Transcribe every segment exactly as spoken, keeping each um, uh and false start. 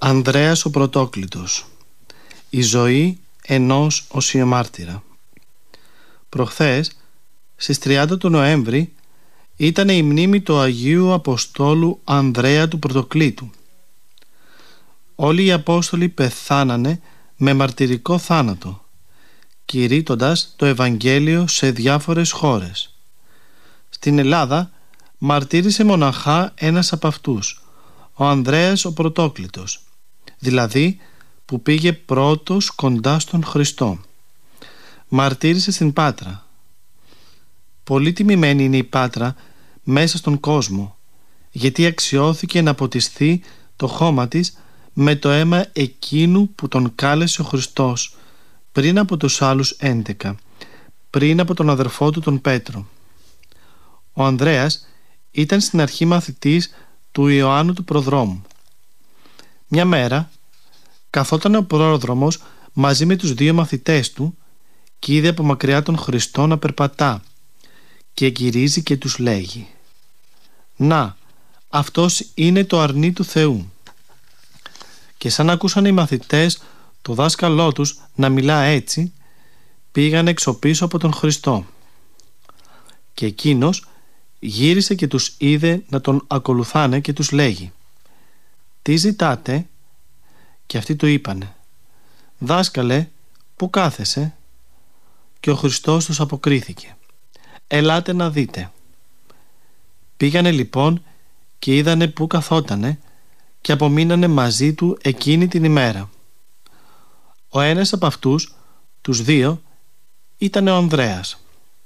Ανδρέας ο Πρωτόκλητος. Η ζωή ενός οσιομάρτυρα. Προχθές, στις τριάντα του Νοέμβρη, ήταν η μνήμη του Αγίου Αποστόλου Ανδρέα του Πρωτοκλήτου. Όλοι οι Απόστολοι πεθάνανε με μαρτυρικό θάνατο, κηρύττοντας το Ευαγγέλιο σε διάφορες χώρες. Στην Ελλάδα μαρτύρησε μοναχά ένας από αυτούς, ο Ανδρέας ο Πρωτόκλητος, δηλαδή που πήγε πρώτος κοντά στον Χριστό. Μαρτύρησε στην Πάτρα. Πολύ τιμημένη είναι η Πάτρα μέσα στον κόσμο, γιατί αξιώθηκε να ποτιστεί το χώμα της με το αίμα εκείνου που τον κάλεσε ο Χριστός πριν από τους άλλους έντεκα, πριν από τον αδερφό του τον Πέτρο. Ο Ανδρέας ήταν στην αρχή μαθητής του Ιωάννου του Προδρόμου. Μια μέρα καθόταν ο πρόδρομος μαζί με τους δύο μαθητές του και είδε από μακριά τον Χριστό να περπατά και γυρίζει και τους λέγει: «Να, αυτός είναι το αρνί του Θεού». Και σαν ακούσαν οι μαθητές το δάσκαλό τους να μιλά έτσι, πήγαν εξωπίσω από τον Χριστό. Και εκείνος γύρισε και τους είδε να τον ακολουθάνε και τους λέγει: «Τι ζητάτε?» Και αυτοί του είπανε: «Δάσκαλε, πού κάθεσαι?» Και ο Χριστός τους αποκρίθηκε: «Ελάτε να δείτε». Πήγανε λοιπόν και είδανε πού καθότανε και απομείνανε μαζί του εκείνη την ημέρα. Ο ένας από αυτούς, τους δύο, ήταν ο Ανδρέας.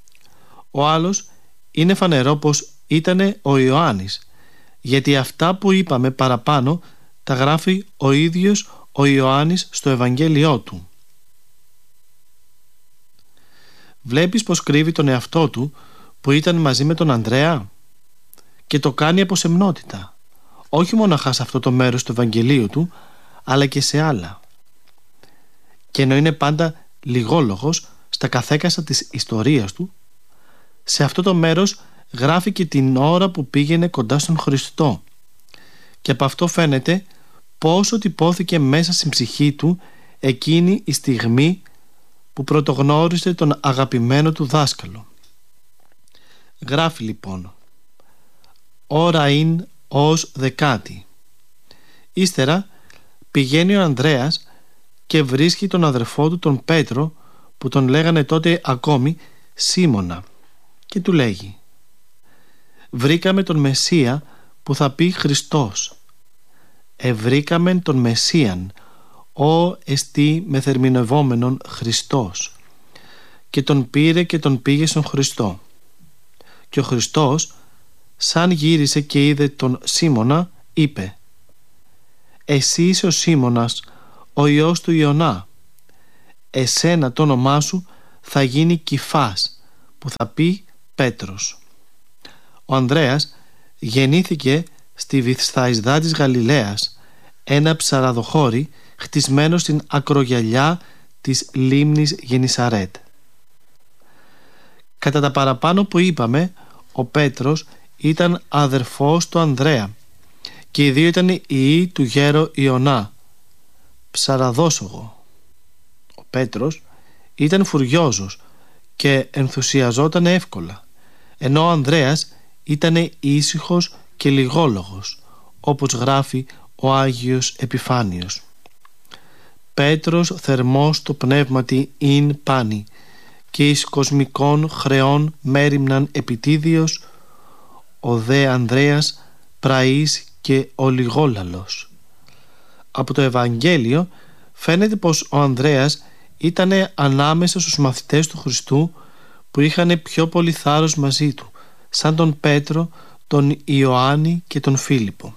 Ο άλλος είναι φανερό πως ήτανε ο Ιωάννης, γιατί αυτά που είπαμε παραπάνω τα γράφει ο ίδιος ο Ιωάννης στο Ευαγγέλιό του. Βλέπεις πως κρύβει τον εαυτό του που ήταν μαζί με τον Ανδρέα, και το κάνει από σεμνότητα, όχι μοναχά σε αυτό το μέρος του Ευαγγελίου του, αλλά και σε άλλα. Και ενώ είναι πάντα λιγόλογος στα καθέκαστα της ιστορίας του, σε αυτό το μέρος γράφει και την ώρα που πήγαινε κοντά στον Χριστό, και από αυτό φαίνεται πόσο τυπώθηκε μέσα στην ψυχή του εκείνη η στιγμή που πρωτογνώρισε τον αγαπημένο του δάσκαλο. Γράφει λοιπόν: «Ώρα ειν ως δεκάτη». Ύστερα πηγαίνει ο Ανδρέας και βρίσκει τον αδερφό του τον Πέτρο, που τον λέγανε τότε ακόμη Σίμωνα, και του λέγει: «Βρήκαμε τον Μεσσία που θα πει Χριστός. Ευρήκαμεν τον Μεσσίαν, ο εστί μεθερμινευόμενον Χριστός». Και τον πήρε και τον πήγε στον Χριστό. Και ο Χριστός, σαν γύρισε και είδε τον Σίμωνα, είπε: «Εσύ είσαι ο Σίμωνας, ο ιός του Ιωνά. Εσένα το όνομά σου θα γίνει Κηφάς, που θα πει Πέτρος». Ο Ανδρέας γεννήθηκε στη Βηθσαϊδά της Γαλιλαίας, ένα ψαραδοχώρι χτισμένο στην ακρογιαλιά της λίμνης Γενισαρέτ. Κατά τα παραπάνω που είπαμε, ο Πέτρος ήταν αδερφός του Ανδρέα και οι δύο ήταν ιοί του γέρο Ιωνά, ψαραδόσογο. Ο Πέτρος ήταν φουριόζος και ενθουσιαζόταν εύκολα, ενώ ο Ανδρέας ήταν ήσυχος και λιγόλογος, όπως γράφει ο Άγιος Επιφάνιος. «Πέτρος θερμός το πνεύματι ειν πάνη, και εις κοσμικών χρεών μέριμναν επιτίδιος, ο δε Ανδρέας πραής και ολιγόλαλος». Από το Ευαγγέλιο φαίνεται πως ο Ανδρέας ήταν ανάμεσα στους μαθητές του Χριστού που είχαν πιο πολύ θάρρος μαζί του, σαν τον Πέτρο, τον Ιωάννη και τον Φίλιππο.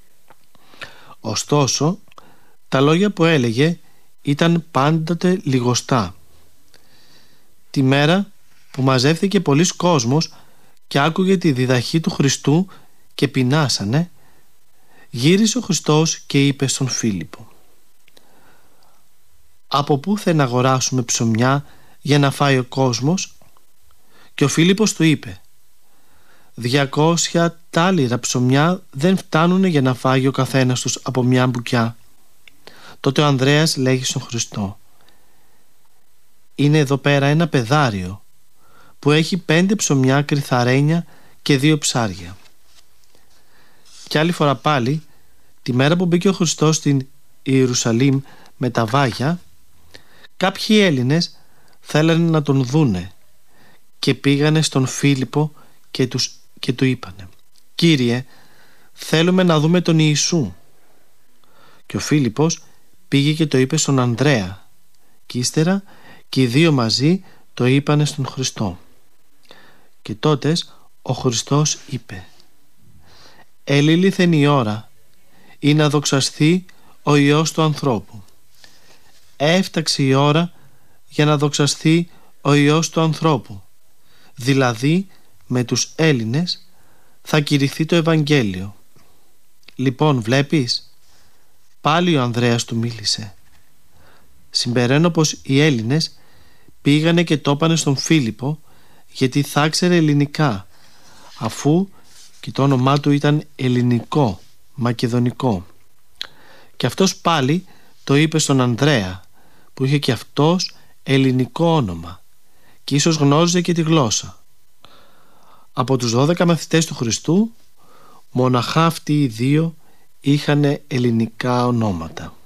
Ωστόσο, τα λόγια που έλεγε ήταν πάντοτε λιγοστά. Τη μέρα που μαζεύθηκε πολύς κόσμος και άκουγε τη διδαχή του Χριστού και πεινάσανε, γύρισε ο Χριστός και είπε στον Φίλιππο: «Από πού θα να αγοράσουμε ψωμιά για να φάει ο κόσμος?» Και ο Φίλιππος του είπε: «Διακόσια τάλιρα ψωμιά δεν φτάνουν για να φάει ο καθένας τους από μια μπουκιά». Τότε ο Ανδρέας λέγει στον Χριστό: «Είναι εδώ πέρα ένα πεδάριο που έχει πέντε ψωμιά κρυθαρένια και δύο ψάρια». Κι άλλη φορά πάλι, τη μέρα που μπήκε ο Χριστός στην Ιερουσαλήμ με τα βάγια, κάποιοι Έλληνες θέλανε να τον δούνε και πήγανε στον Φίλιππο και, τους, και του είπανε: «Κύριε, θέλουμε να δούμε τον Ιησού». Και ο Φίλιππος πήγε και το είπε στον Ανδρέα, και ύστερα και οι δύο μαζί το είπανε στον Χριστό. Και τότε ο Χριστός είπε: «Ελήλυθεν η ώρα ή να δοξαστεί ο Υιός του ανθρώπου». Έφταξε η ώρα για να δοξαστεί ο Υιός του ανθρώπου, δηλαδή με τους Έλληνες θα κηρυχθεί το Ευαγγέλιο. Λοιπόν, βλέπεις, πάλι ο Ανδρέας του μίλησε. Συμπεραίνω πως οι Έλληνες πήγανε και το είπανε στον Φίλιππο, γιατί θα ξέρε ελληνικά, αφού και το όνομά του ήταν ελληνικό, μακεδονικό. Και αυτός πάλι το είπε στον Ανδρέα, που είχε και αυτός ελληνικό όνομα και ίσως γνώριζε και τη γλώσσα. Από τους δώδεκα μαθητές του Χριστού, μοναχά αυτοί οι δύο είχαν ελληνικά ονόματα.